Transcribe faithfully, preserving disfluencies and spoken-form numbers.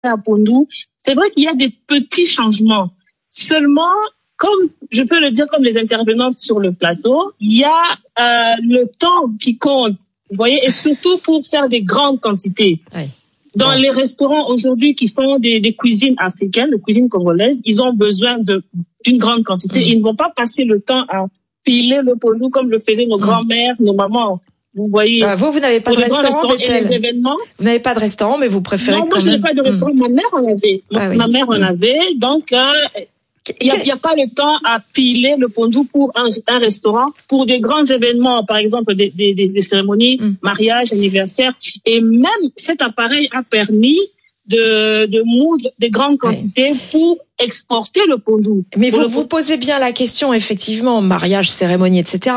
à Pondou, c'est vrai qu'il y a des petits changements. Seulement, comme je peux le dire comme les intervenantes sur le plateau, il y a euh, le temps qui compte, vous voyez, et surtout pour faire des grandes quantités. Oui. Dans bon. les restaurants aujourd'hui qui font des, des cuisines africaines, des cuisines congolaises, ils ont besoin de d'une grande quantité. Mmh. Ils ne vont pas passer le temps à piler le pondou comme le faisaient nos mmh. grands-mères, nos mamans. Vous voyez. Ah, vous, vous n'avez pas de restaurant, et les événements. Vous n'avez pas de restaurant, mais vous préférez non, quand moi, même. je n'ai pas de restaurant. Mmh. Ma mère en avait. Ah, oui. Ma mère en mmh. avait. Donc, euh, il n'y a, y a pas le temps à piler le pondou pour un, un restaurant. Pour des grands événements, par exemple, des, des, des cérémonies, mmh. mariage, anniversaire. Et même cet appareil a permis de, de moudre des grandes quantités oui. pour exporter le pondou. Mais pour vous le... vous posez bien la question, effectivement, mariage, cérémonie, et cetera.